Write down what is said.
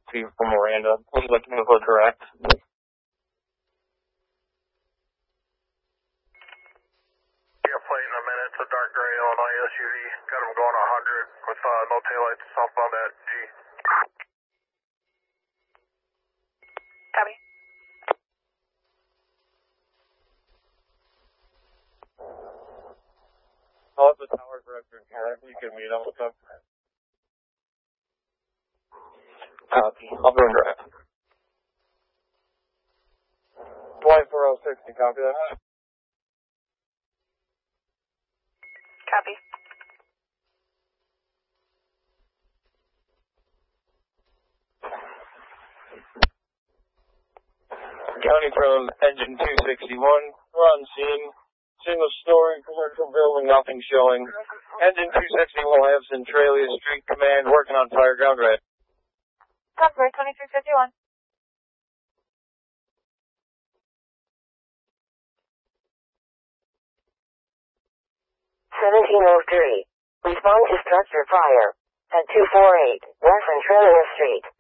feet from Miranda. Please let me know if correct. Yeah, plate in a minute. It's a dark gray Illinois SUV. Got him going 100 with no taillights southbound at G. Copy. I'll have the tower director in you can meet up with them. Copy. I'll go and drive. 24060, copy that? Copy. County from engine 261, we're on scene. Single story, commercial building, nothing showing. Engine 261 Labs in Tralia Street Command, working on fire ground red. Customer 2351. 1703. Respond to structure fire at 248 West Centralia Street.